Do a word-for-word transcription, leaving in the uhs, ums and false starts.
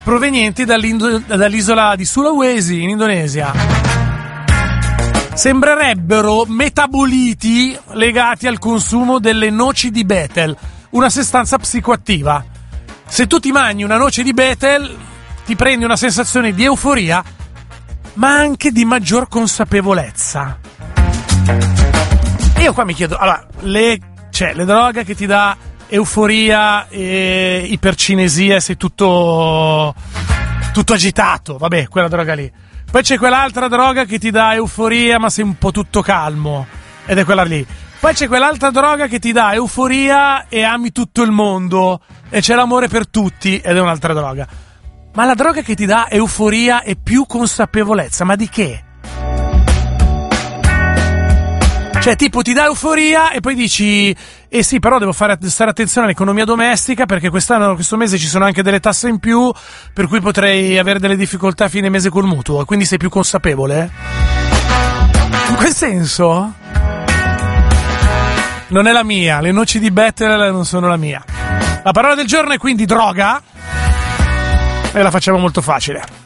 provenienti dall'isola di Sulawesi in Indonesia. Sembrerebbero metaboliti legati al consumo delle noci di Betel, una sostanza psicoattiva. Se tu ti mangi una noce di Betel, ti prendi una sensazione di euforia, ma anche di maggior consapevolezza. E io qua mi chiedo, allora, le, cioè, le droghe che ti dà euforia e ipercinesia, sei tutto tutto agitato, vabbè, quella droga lì. Poi c'è quell'altra droga che ti dà euforia ma sei un po' tutto calmo, ed è quella lì. Poi c'è quell'altra droga che ti dà euforia e ami tutto il mondo, e c'è l'amore per tutti, ed è un'altra droga. Ma la droga che ti dà euforia e più consapevolezza, ma di che? Cioè, tipo, ti dà euforia e poi dici, eh sì, però devo fare stare attenzione all'economia domestica perché quest'anno, questo mese ci sono anche delle tasse in più, per cui potrei avere delle difficoltà a fine mese col mutuo, quindi sei più consapevole? In quel senso? Non è la mia, le noci di Betel non sono la mia. La parola del giorno è quindi droga, e la facciamo molto facile.